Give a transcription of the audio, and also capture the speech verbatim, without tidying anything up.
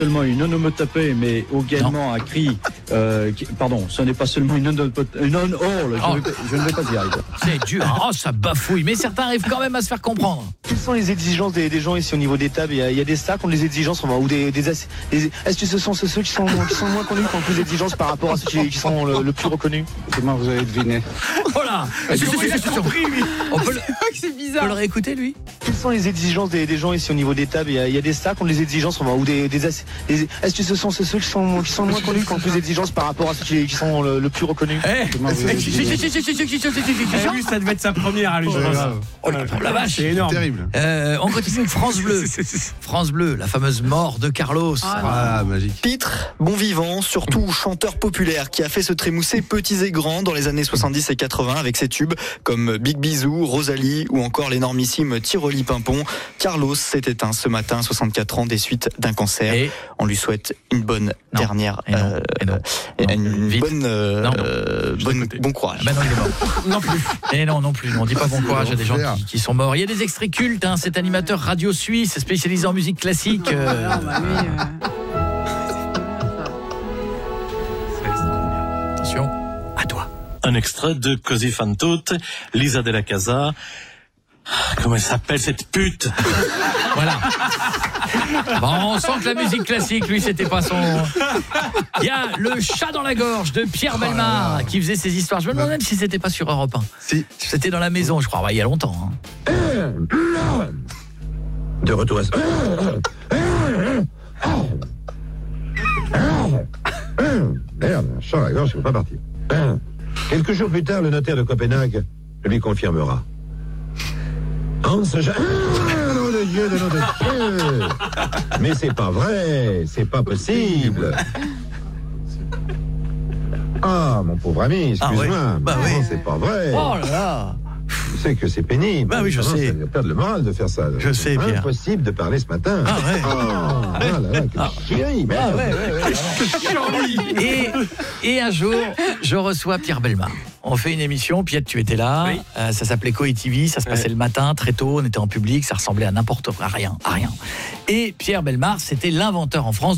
Seulement une onomatopée, mais également un cri. Euh, qui, pardon, ce n'est pas seulement une onomatopée. Une on all. Je, Oh. vais, je ne vais pas y arriver. C'est dur, hein. Oh, ça bafouille, mais certains arrivent quand même à se faire comprendre. Quelles sont les exigences des, des gens ici au niveau des tables? Il y a, il y a des stars qui ont des exigences, ou des, des, des est-ce que ce sont ceux qui sont, qui sont moins connus qui ont plus d'exigences par rapport à ceux qui, qui sont le, le plus reconnus? Comment vous avez deviné? Voilà. Il a compris, lui. On peut le, C'est on peut bizarre. le réécouter, lui? Quelles sont les exigences des, des gens ici au niveau des tables? Il y a, il y a des stars qui ont des exigences, ou des, des, des est-ce que ce sont ceux qui sont, qui sont moins connus qui ont plus d'exigences par rapport à ceux qui, qui sont le, le plus reconnus? Eh, Comment vous avez deviné? Eh, lui, ça devait être sa première à lui, je pense. Oh la, la vache. C'est énorme. Terrible. Euh, on continue avec France Bleu. France Bleu, la fameuse mort de Carlos. Ah, magique. Pitre, bon vivant, surtout chanteur populaire qui a fait se trémousser petits et grands dans les années soixante-dix et quatre-vingts avec ses tubes comme Big Bisou, Rosalie ou encore l'énormissime Tiroli Pimpon. Carlos s'est éteint ce matin, soixante-quatre ans, des suites d'un cancer. Et On lui souhaite une bonne Non. dernière, Et non. euh, Et non. et Non. une Vite. bonne, euh, Non, non. euh, bonne- bon courage. Ah bah non, il est mort. Non plus. Et non, non plus. On dit pas bon courage à des gens l'enfer. qui, qui sont morts. Il y a des extraits cultes. Hein. Cet animateur radio suisse spécialisé en musique classique. euh, Non, bah, lui, euh, Attention, à toi. Un extrait de Così fan tutte, Lisa della Casa. Ah, comment elle s'appelle cette pute? Voilà. Bon, on sent que la musique classique, lui, c'était pas son. Il y a le chat dans la gorge de Pierre Bellemare qui faisait ses histoires. Je me demande même si c'était pas sur Europe un. Si. C'était dans la maison, je crois, ouais, il y a longtemps. Hein. De retour à... Merde, un chat à la gorge, je ne peux pas partir. Quelques jours plus tard, le notaire de Copenhague lui confirmera. Hans Jean... Ah, nom de Dieu, de nom de Dieu. Mais c'est pas vrai, c'est pas possible. Ah, mon pauvre ami, excuse-moi. Ah ouais, bah Non, oui. c'est pas vrai. Oh là là. Tu sais que c'est pénible. Bah oui, je Non, sais. Ça va perdre le moral de faire ça. Je sais, C'est Pierre. impossible de parler ce matin. Ah ouais. Oh, ah là là, quelle chierie, Ah merde. ouais, ouais, ouais, et, et un jour, je reçois Pierre Bellemare. On fait une émission, Pierre, tu étais là. Oui. Euh, ça s'appelait Coé T V, ça se passait Ouais. le matin, très tôt, on était en public, ça ressemblait à n'importe quoi, à rien, à rien. Et Pierre Bellemare, c'était l'inventeur en France